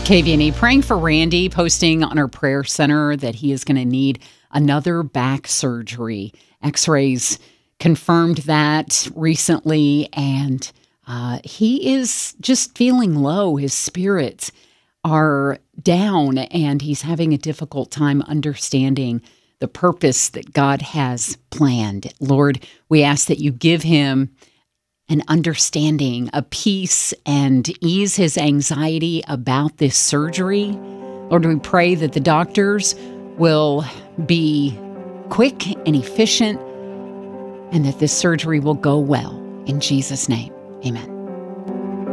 KVNE praying for Randy, posting on our prayer center that he is going to need another back surgery. X-rays confirmed that recently, and he is just feeling low. His spirits are down, and he's having a difficult time understanding the purpose that God has planned. Lord, we ask that you give him an understanding, a peace, and ease his anxiety about this surgery. Lord, we pray that the doctors will be quick and efficient and that this surgery will go well. In Jesus' name, amen.